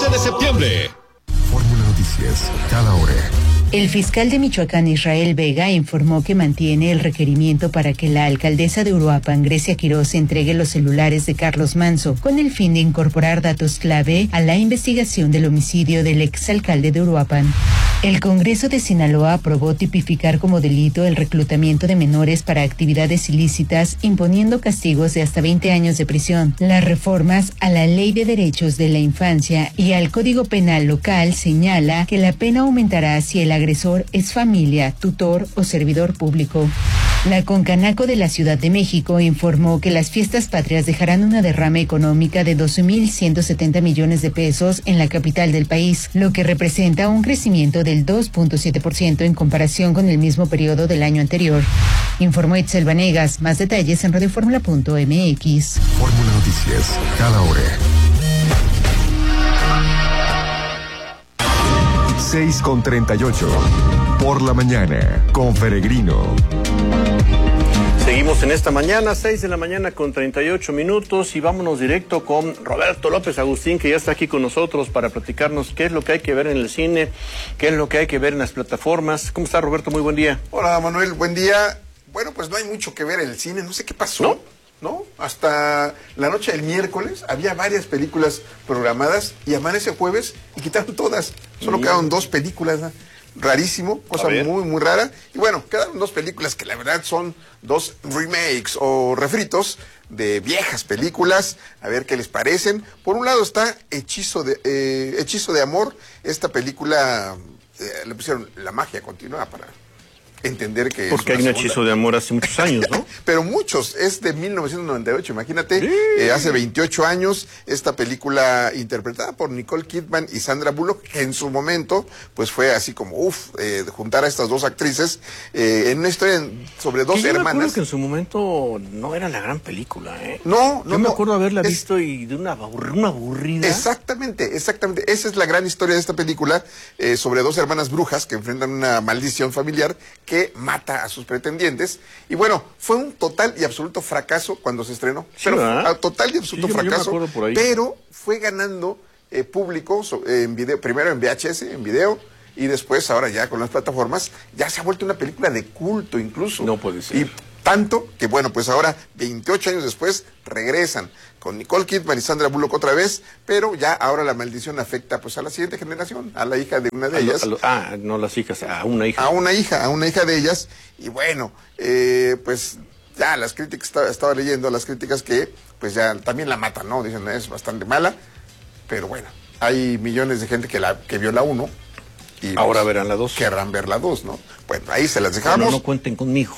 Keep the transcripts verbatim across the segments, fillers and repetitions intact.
de septiembre. Fórmula Noticias, cada hora. El fiscal de Michoacán, Israel Vega, informó que mantiene el requerimiento para que la alcaldesa de Uruapan, Grecia Quiroz, entregue los celulares de Carlos Manso, con el fin de incorporar datos clave a la investigación del homicidio del exalcalde de Uruapan. El Congreso de Sinaloa aprobó tipificar como delito el reclutamiento de menores para actividades ilícitas, imponiendo castigos de hasta veinte años de prisión. Las reformas a la Ley de Derechos de la Infancia y al Código Penal local señala que la pena aumentará si el agresor es familia, tutor o servidor público. La Concanaco de la Ciudad de México informó que las fiestas patrias dejarán una derrama económica de doce mil ciento setenta millones de pesos en la capital del país, lo que representa un crecimiento del dos punto siete por ciento en comparación con el mismo periodo del año anterior. Informó Itzel Vanegas. Más detalles en radioformula punto m x. Fórmula Noticias, cada hora. seis con treinta y ocho. Por la mañana, con Peregrino. Seguimos en esta mañana, seis de la mañana con treinta y ocho minutos, y vámonos directo con Roberto López Agustín, que ya está aquí con nosotros para platicarnos qué es lo que hay que ver en el cine, qué es lo que hay que ver en las plataformas. ¿Cómo está, Roberto? Muy buen día. Hola, Manuel, buen día. Bueno, pues no hay mucho que ver en el cine, no sé qué pasó. ¿No? ¿No? Hasta la noche del miércoles había varias películas programadas y amanece jueves y quitaron todas. Solo mm. quedaron dos películas, ¿no? Rarísimo, cosa muy, muy rara. Y bueno, quedaron dos películas que la verdad son dos remakes o refritos de viejas películas. A ver qué les parecen. Por un lado está Hechizo de, eh, Hechizo de Amor. Esta película eh, le pusieron La magia continúa para entender que porque es hay un hechizo de amor hace muchos años, ¿no? Pero muchos, es de mil novecientos noventa y ocho, imagínate, sí. eh, hace veintiocho años, esta película interpretada por Nicole Kidman y Sandra Bullock, que en su momento, pues fue así como, uff, eh, juntar a estas dos actrices eh, en una historia sobre dos yo hermanas. Me acuerdo que en su momento no era la gran película, ¿eh? No, no, Yo me no, acuerdo haberla es... visto y de una, una aburrida. Exactamente, exactamente, esa es la gran historia de esta película, eh, sobre dos hermanas brujas que enfrentan una maldición familiar que mata a sus pretendientes, y bueno, fue un total y absoluto fracaso cuando se estrenó, sí, pero ¿verdad? Total y absoluto sí, yo, fracaso, yo por ahí. Pero fue ganando eh, público eh, en video, primero en V H S, en video, y después ahora ya con las plataformas, ya se ha vuelto una película de culto incluso. No puede ser. Y tanto que bueno, pues ahora, veintiocho años después, regresan con Nicole Kidman y Sandra Bullock otra vez, pero ya ahora la maldición afecta pues a la siguiente generación, a la hija de una de a ellas. Lo, a lo, ah, no las hijas, a una hija. A una hija, a una hija de ellas, y bueno, eh, pues ya las críticas, estaba, estaba leyendo las críticas que pues ya también la matan, ¿no? Dicen, es bastante mala, pero bueno, hay millones de gente que, la, que vio la uno. Y ahora pues, verán la dos. Querrán ver la dos, ¿no? Bueno, ahí se las dejamos. No, no cuenten conmigo.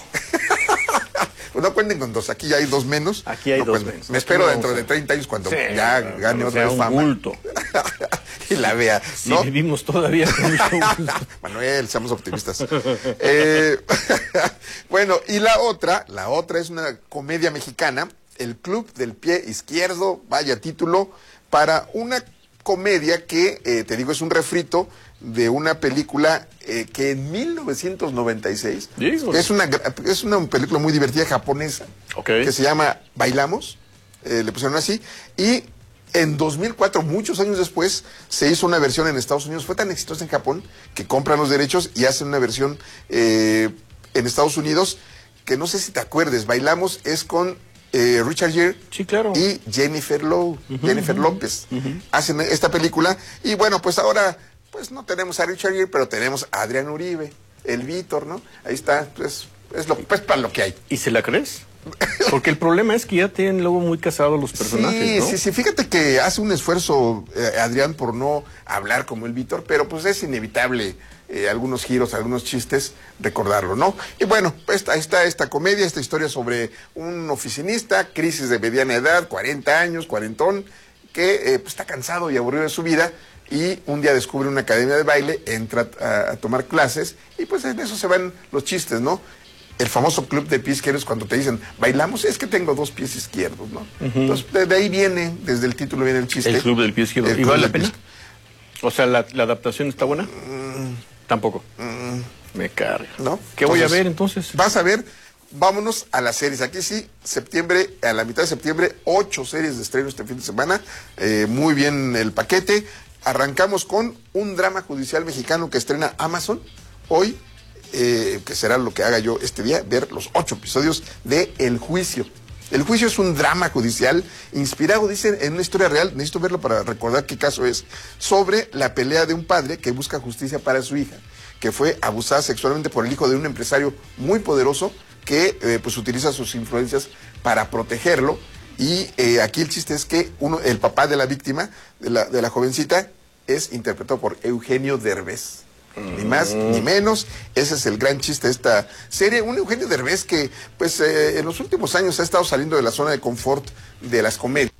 Pues no cuenten con dos, aquí ya hay dos menos. Aquí hay no dos cuenten. menos. Me espero dentro de treinta años cuando sí, ya no, gane otra vez fama. Bulto. Y la vea. ¿No? Si vivimos todavía con mucho gusto. Manuel, seamos optimistas. eh, bueno, y la otra, la otra es una comedia mexicana, El Club del Pie Izquierdo, vaya título, para una comedia que, eh, te digo, es un refrito de una película eh, que en mil novecientos noventa y seis Digo. es una es una película muy divertida japonesa, okay, que se llama Bailamos, eh, le pusieron así, y en dos mil cuatro, muchos años después, se hizo una versión en Estados Unidos. Fue tan exitosa en Japón que compran los derechos y hacen una versión eh, en Estados Unidos, que no sé si te acuerdes. Bailamos es con Eh, Richard Gere, sí, claro, y Jennifer Lowe, uh-huh, Jennifer uh-huh, López, uh-huh. hacen esta película, y bueno, pues ahora, pues no tenemos a Richard Gere, pero tenemos a Adrián Uribe, el Víctor, ¿no? Ahí está, pues, es lo, pues para lo que hay. ¿Y se la crees? Porque el problema es que ya tienen luego muy casados los personajes, sí, ¿no? Sí, sí, fíjate que hace un esfuerzo eh, Adrián por no hablar como el Víctor, pero pues es inevitable eh, algunos giros, algunos chistes, recordarlo, ¿no? Y bueno, pues ahí está esta comedia, esta historia sobre un oficinista, crisis de mediana edad, cuarenta años, cuarentón, que eh, pues está cansado y aburrido de su vida, y un día descubre una academia de baile, entra a, a tomar clases, y pues en eso se van los chistes, ¿no? El famoso club de pies izquierdos, cuando te dicen, bailamos, es que tengo dos pies izquierdos, ¿no? Uh-huh. Entonces, de, de ahí viene, desde el título viene el chiste. El club del pie izquierdo. El ¿Y vale la pena? Pie... O sea, ¿la, la adaptación está buena? Mm. Tampoco. Mm. Me carga. ¿No? ¿Qué entonces, voy a ver entonces? Vas a ver, vámonos a las series. Aquí sí, septiembre, a la mitad de septiembre, ocho series de estreno este fin de semana. Eh, muy bien el paquete. arrancamos con un drama judicial mexicano que estrena Amazon hoy, eh, que será lo que haga yo este día, ver los ocho episodios de El Juicio. El Juicio es un drama judicial inspirado, dicen, en una historia real, necesito verlo para recordar qué caso es, sobre la pelea de un padre que busca justicia para su hija, que fue abusada sexualmente por el hijo de un empresario muy poderoso que eh, pues utiliza sus influencias para protegerlo. Y eh, aquí el chiste es que uno, el papá de la víctima, de la, de la jovencita, es interpretado por Eugenio Derbez. Ni más ni menos, ese es el gran chiste de esta serie. Un Eugenio Derbez que, pues, eh, en los últimos años ha estado saliendo de la zona de confort de las comedias.